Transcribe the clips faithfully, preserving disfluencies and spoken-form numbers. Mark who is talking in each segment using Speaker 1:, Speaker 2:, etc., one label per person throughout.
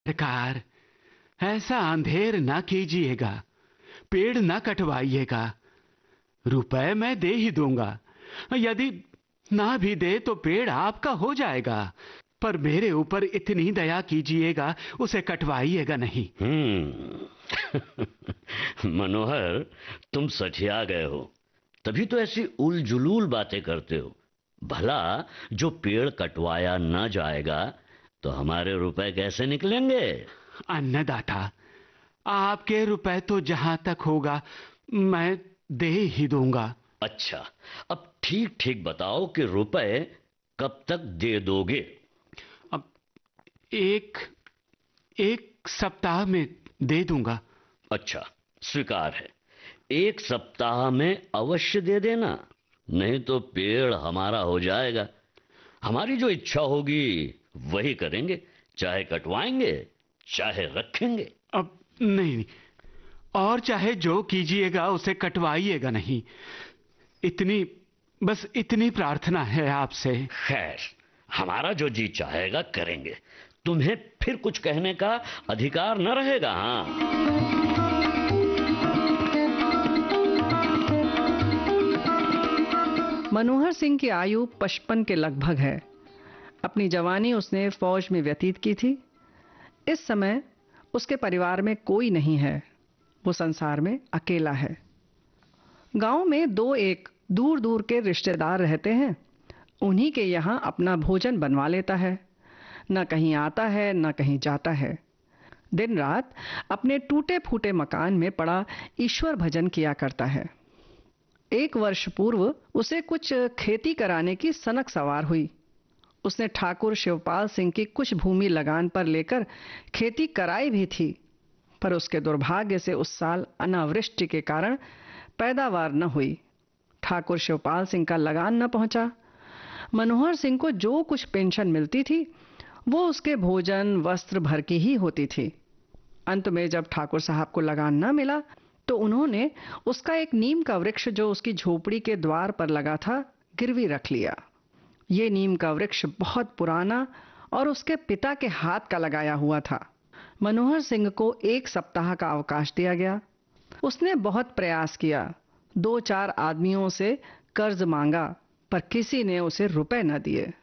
Speaker 1: सरकार, ऐसा अंधेर ना कीजिएगा, पेड़ ना कटवाइएगा। रुपए मैं दे ही दूंगा। यदि ना भी दे तो पेड़ आपका हो जाएगा, पर मेरे ऊपर इतनी दया कीजिएगा, उसे कटवाइएगा नहीं।
Speaker 2: हम्म मनोहर, तुम सठिया गए हो, तभी तो ऐसी उलझुलूल बातें करते हो। भला जो पेड़ कटवाया ना जाएगा तो हमारे रुपए कैसे निकलेंगे?
Speaker 1: अन्नदाता, आपके रुपए तो जहां तक होगा मैं दे ही दूंगा।
Speaker 2: अच्छा, अब ठीक ठीक बताओ कि रुपए कब तक दे दोगे?
Speaker 1: अब एक एक सप्ताह में दे दूंगा।
Speaker 2: अच्छा, स्वीकार है। एक सप्ताह में अवश्य दे देना, नहीं तो पेड़ हमारा हो जाएगा। हमारी जो इच्छा होगी वही करेंगे, चाहे कटवाएंगे चाहे रखेंगे।
Speaker 1: अब नहीं, नहीं, और चाहे जो कीजिएगा उसे कटवाइएगा नहीं। इतनी, बस इतनी प्रार्थना है आपसे।
Speaker 2: खैर, हमारा जो जी चाहेगा करेंगे, तुम्हें फिर कुछ कहने का अधिकार न रहेगा। हाँ,
Speaker 3: मनोहर सिंह की आयु पचपन के लगभग है। अपनी जवानी उसने फौज में व्यतीत की थी। इस समय उसके परिवार में कोई नहीं है, वो संसार में अकेला है। गांव में दो एक दूर दूर के रिश्तेदार रहते हैं, उन्हीं के यहाँ अपना भोजन बनवा लेता है। न कहीं आता है न कहीं जाता है। दिन रात अपने टूटे फूटे मकान में पड़ा ईश्वर भजन किया करता है। एक वर्ष पूर्व उसे कुछ खेती कराने की सनक सवार हुई। उसने ठाकुर शिवपाल सिंह की कुछ भूमि लगान पर लेकर खेती कराई भी थी, पर उसके दुर्भाग्य से उस साल अनावृष्टि के कारण पैदावार न हुई। ठाकुर शिवपाल सिंह का लगान न पहुंचा। मनोहर सिंह को जो कुछ पेंशन मिलती थी वो उसके भोजन वस्त्र भर की ही होती थी। अंत में जब ठाकुर साहब को लगान न मिला तो उन्होंने उसका एक नीम का वृक्ष जो उसकी झोपड़ी के द्वार पर लगा था गिरवी रख लिया। ये नीम का वृक्ष बहुत पुराना और उसके पिता के हाथ का लगाया हुआ था। मनोहर सिंह को एक सप्ताह का अवकाश दिया गया। उसने बहुत प्रयास किया, दो चार आदमियों से कर्ज मांगा, पर किसी ने उसे रुपए न दिए।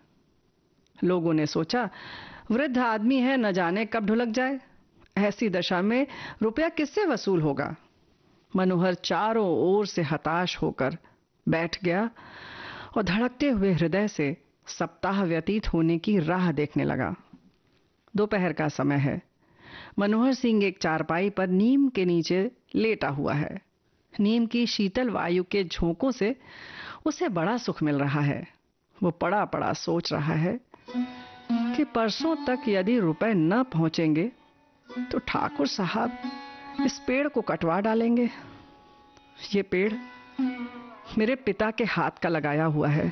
Speaker 3: लोगों ने सोचा वृद्ध आदमी है, न जाने कब ढुलक जाए। ऐसी दशा में रुपया किससे वसूल होगा। मनोहर चारों ओर से हताश होकर बैठ गया और धड़कते हुए हृदय से सप्ताह व्यतीत होने की राह देखने लगा। दोपहर का समय है। मनोहर सिंह एक चारपाई पर नीम के नीचे लेटा हुआ है। नीम की शीतल वायु के झोंकों से उसे बड़ा सुख मिल रहा है। वो पड़ा पड़ा सोच रहा है कि परसों तक यदि रुपए न पहुंचेंगे तो ठाकुर साहब इस पेड़ को कटवा डालेंगे। ये पेड़ मेरे पिता के हाथ का लगाया हुआ है।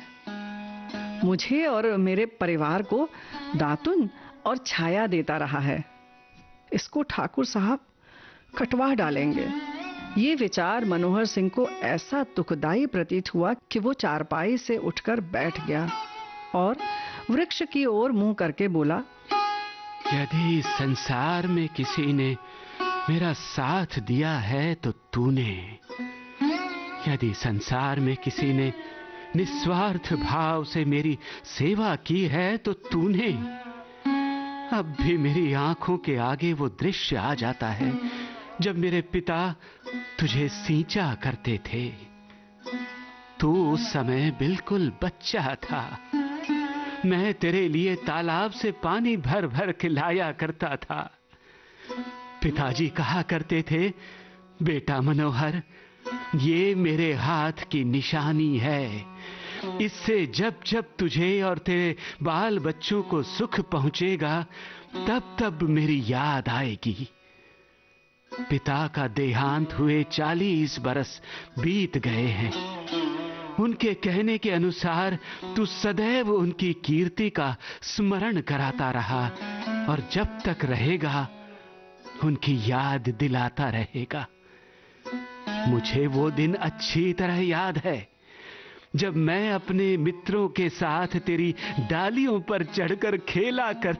Speaker 3: मुझे और मेरे परिवार को दातुन और छाया देता रहा है। इसको ठाकुर साहब कटवा डालेंगे। ये विचार मनोहर सिंह को ऐसा दुखदाई प्रतीत हुआ कि वो चारपाई से उठकर बैठ गया और वृक्ष की ओर मुंह करके बोला,
Speaker 1: यदि संसार में किसी ने मेरा साथ दिया है तो तूने। यदि संसार में किसी ने निस्वार्थ भाव से मेरी सेवा की है तो तूने। अब भी मेरी आंखों के आगे वो दृश्य आ जाता है जब मेरे पिता तुझे सींचा करते थे। तू उस समय बिल्कुल बच्चा था। मैं तेरे लिए तालाब से पानी भर भर के लाया करता था। पिताजी कहा करते थे, बेटा मनोहर, ये मेरे हाथ की निशानी है। इससे जब जब तुझे और तेरे बाल बच्चों को सुख पहुंचेगा तब तब मेरी याद आएगी। पिता का देहांत हुए चालीस बरस बीत गए हैं। उनके कहने के अनुसार तू सदैव उनकी कीर्ति का स्मरण कराता रहा और जब तक रहेगा उनकी याद दिलाता रहेगा। मुझे वो दिन अच्छी तरह याद है जब मैं अपने मित्रों के साथ तेरी डालियों पर चढ़कर खेला कर